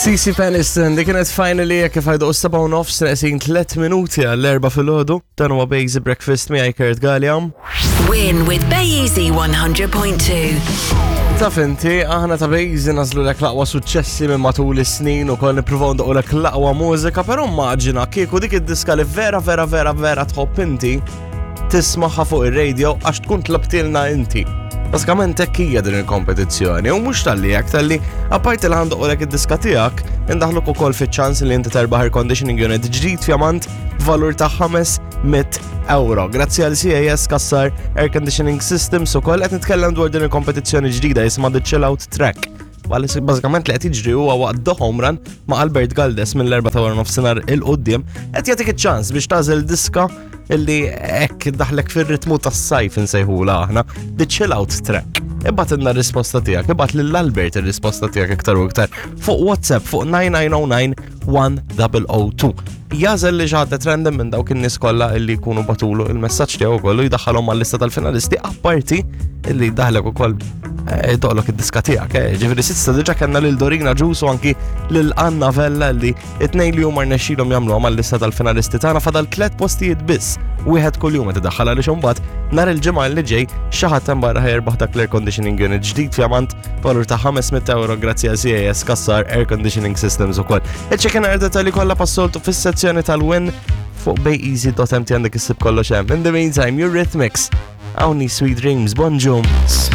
Cici Peniston, di kienet finally kif għajdu 7:09 neqsin 3 minuti għall-4 fil-ħodu. Dan huwa Bejzi Breakfast miegħi Kurt Galliam. Win with Bejzi 100.2. Taf inti, aħna ta' Bejzi nażlu lek laqwa suċċessi minn matul is-snin u koll nippruvaw ndoqu lek laqwa mużika, però immaġina kieku dik id-diska li vera tħobb inti tismaħħa fuq ir-radio għax tkun tlabtilna inti. Baskament hija din il-kompetizzjoni u mhux tal-li apparti li ħandoqolek id-diska tiegħek, indaħluk ukoll fiċ-ċans li inti terbaħ air conditioning unit ġdid f'jamant b'valur ta' €500. Grazzi għal CAS Kassar Air Conditioning Systems ukoll qed nitkellem dwar din il-kompetizzjoni ġdida jisimha The Chill Out Track. Bażikament li qed jiġri huwa waqt the home run ma' Albert Galdes mill-4:00 il-qudiem qed jagħtik iċ-ċans biex tażel diska illi hekk daħlek fir-ritmu tas-sajf insejħula aħna The Chill Out Track. Ibgħat ilna r-risposta tiegħek, ibgħat lill-Albert ir-risposta tiegħek iktar u iktar fuq WhatsApp fuq 9909-1002. Jażel li ġaħdet random minn dawk in-nies kollha illi jkunu batulu il-messaġġ tiegħu kollu jdaħħalhom mal-lista tal-finalisti apparti illi daħlek ukoll doqlok id-diska tiegħek. Ġifieri sissa diġà kellna lil Dorina Ġus u anki lil Anna Vella li it-tnejn li huma rnexxielhom jagħmluhom mal-lista tal-finalisti tagħna fadal 3 postijiet biss. Wieħed kull jum qed iddaħħal għaliex imbagħad nhar il-ġimgħa li ġej xi ħadd hemm barra ħajrbaħ dak l-air conditioning unit ġdid f'jamant valur ta' €500 grazzi għal CAS Kassar Air Conditioning Systems ukoll. Il-ċekin dettalji kollha passoltu fis-sezzjoni tal-win fuq bejeasy.mt għandek issib kollox hemm. In the meantime, Eurythmics, Hawnni Sweet Dreams, bonġum.